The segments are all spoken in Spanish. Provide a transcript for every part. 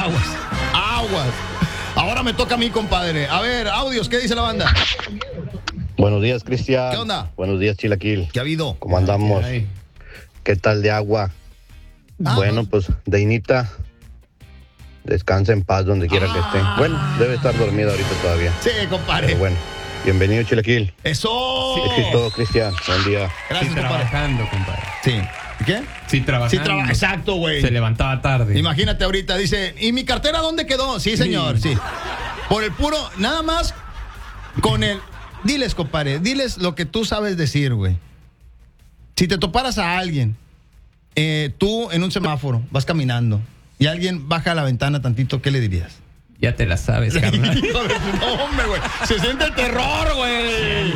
Aguas. Ahora me toca a mí, compadre. A ver, audios, ¿qué dice la banda? Buenos días, Cristian. ¿Qué onda? Buenos días, Chilaquil. ¿Qué ha habido? ¿Cómo andamos? Ay. ¿Qué tal de agua? Bueno, pues, Deinita, descansa en paz donde quiera que esté. Bueno, debe estar dormida ahorita todavía. Sí, compadre. Pero bueno, bienvenido, Chilaquil. ¡Eso! Sí, todo, Cristian. Buen día. Gracias, Sí, compadre. trabajando, compadre. Sí. ¿Qué? Sí, trabajando. Exacto, güey. Se levantaba tarde. Imagínate ahorita, dice, ¿y mi cartera dónde quedó? Sí, señor, sí. Por el puro, nada más con el... Diles, compadre, diles lo que tú sabes decir, güey. Si te toparas a alguien, tú en un semáforo, vas caminando, y alguien baja la ventana tantito, ¿qué le dirías? Ya te la sabes, carnal. Hijo de su nombre, güey. Se siente el terror, güey.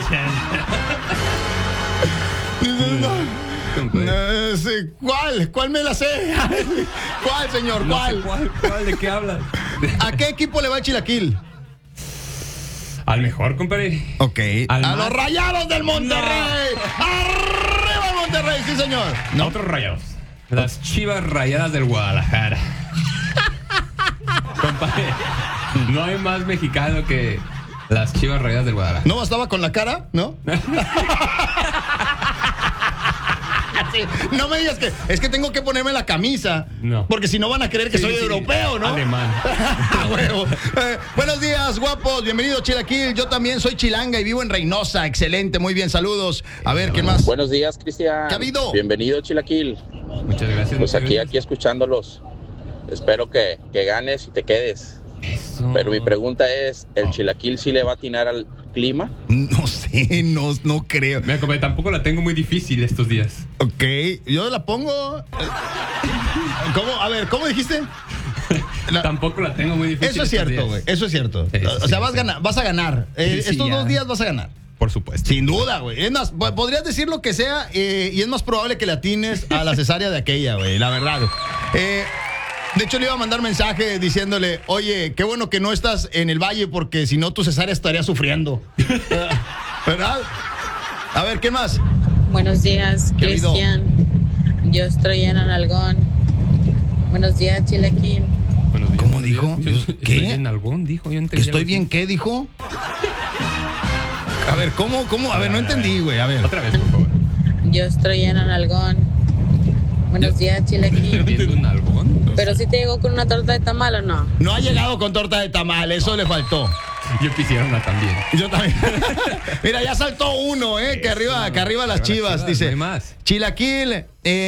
No sé, ¿Cuál me la sé? ¿Cuál, señor? No ¿Cuál? sé ¿Cuál? ¿De qué hablas? ¿A qué equipo le va el Chilaquil? Al mejor, compadre. Ok. Al A más- los Rayados del Monterrey. ¡Arriba el Monterrey! Sí, señor. No. Otros rayados. Las Chivas Rayadas del Guadalajara. Compadre, no hay más mexicano que las Chivas Rayadas del Guadalajara. ¿No bastaba con la cara? ¿No? Sí, no me digas que es que tengo que ponerme la camisa. No. Porque si no van a creer que soy europeo, ¿no? Alemán. A huevo. Buenos días, guapos. Bienvenido, Chilaquil. Yo también soy chilanga y vivo en Reynosa. Excelente, muy bien, saludos. A ver, ¿quién más? Buenos días, Cristian. ¿Qué ha habido? Bienvenido, Chilaquil. Muchas gracias. Pues muchas aquí gracias. escuchándolos. Espero que ganes y te quedes. Eso. Pero mi pregunta es, ¿el Chilaquil sí le va a atinar al clima? No sé, no creo. Mira, compadre, tampoco la tengo muy difícil estos días. Ok, yo la pongo. ¿Cómo? A ver, ¿cómo dijiste? Tampoco la tengo muy difícil. Eso es estos cierto, días. güey. Eso es cierto. Eso O sea, sí, vas a ganar. Sí, sí, Estos ya. 2 días vas a ganar. Por supuesto. Sin duda, güey. Es más, podrías decir lo que sea y es más probable que le atines a la cesárea de aquella, güey. La verdad. De hecho, le iba a mandar mensaje diciéndole, oye, qué bueno que no estás en el valle porque si no tu cesárea estaría sufriendo. ¿Verdad? A ver, ¿qué más? Buenos días, ¿Qué ha habido? Cristian. Yo estoy en Analgón. Buenos días, Chilaquil. Buenos días, ¿Cómo buenos dijo? días. ¿Qué? Estoy en algún, dijo. Yo ¿Que entendí estoy algo bien así. qué, dijo? A ver, ¿cómo? A ver, no entendí, güey. A ver. Otra vez, por favor. Yo estoy en Analgón. Buenos días, Chilaquil. ¿Entiendo un albón? No Pero sé. si te llegó con una torta de tamal o no. No ha llegado con torta de tamal, eso le faltó. Yo quisiera una también. Yo también. Mira, ya saltó uno, que arriba las Chivas, dice. No hay más. Chilaquil,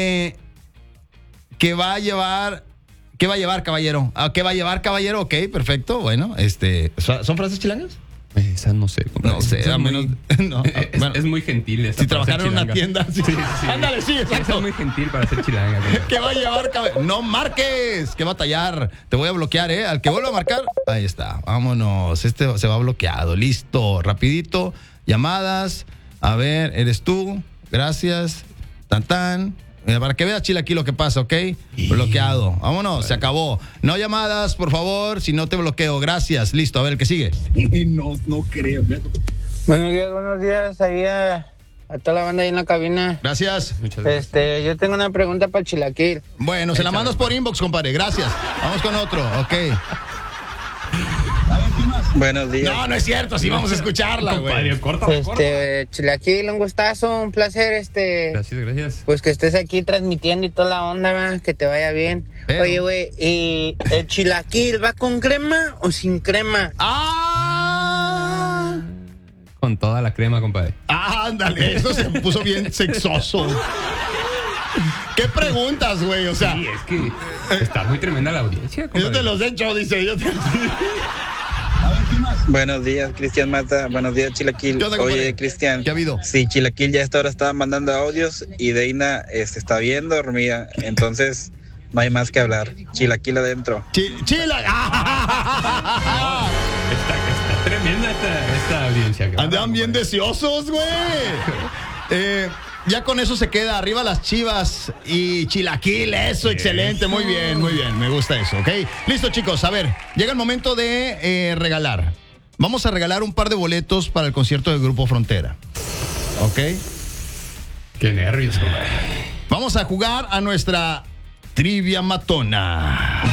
¿qué va a llevar, caballero? ¿Qué va a llevar, caballero? Ok, perfecto, bueno, ¿son frases chilangas? Esa no sé. compadre. No sé, Esa a es menos... muy- no, es, bueno, es muy gentil esa si para trabajaron ser en una chilanga. tienda, sí. Sí. Ándale, sí, Esa exacto. es muy gentil para ser chilanga. compadre. ¿Qué va a llevar, caballero? No marques, que batallar. Te voy a bloquear, Al que vuelva a marcar, ahí está, vámonos. Se va bloqueado, listo, rapidito. Llamadas, a ver, eres tú, gracias. Tan. Mira, para que veas, Chilaquil, lo que pasa, ¿ok? Bloqueado. Vámonos, se acabó. No llamadas, por favor, si no te bloqueo. Gracias. Listo, a ver, ¿qué sigue? No creo. Buenos días, ahí a toda la banda ahí en la cabina. Gracias. Muchas gracias. Yo tengo una pregunta para el Chilaquil. Bueno, se la mandas por inbox, compadre. Gracias. Vamos con otro, ok. Buenos días. No es cierto, sí vamos a escucharla, Compadre, güey. corta. Chilaquil, un gustazo, un placer, Gracias. pues que estés aquí transmitiendo y toda la onda, ¿va? Que te vaya bien. Pero- Oye, güey, ¿y el Chilaquil va con crema o sin crema? Con toda la crema, compadre. Ándale, eso se puso bien sexoso. ¿Qué preguntas, güey? O sea, Sí, es que está muy tremenda la audiencia, yo compadre. te los he hecho, dice. Buenos días, Cristian Mata. Buenos días, Chilaquil. ¿Qué onda, compadre? Oye, Cristian. ¿Qué ha habido? Sí, Chilaquil ya a esta hora estaba mandando audios y Deina está bien dormida. Entonces, no hay más que hablar. Chilaquil adentro. Chila. Está tremenda esta audiencia. que Andan bien compadre. deseosos, güey. Ya con eso se queda arriba las Chivas y Chilaquil, eso, excelente, muy bien, me gusta eso, ¿ok? Listo, chicos, a ver, llega el momento de regalar. Vamos a regalar un par de boletos para el concierto del Grupo Frontera, ¿ok? Qué nervios, compadre. Vamos a jugar a nuestra trivia matona.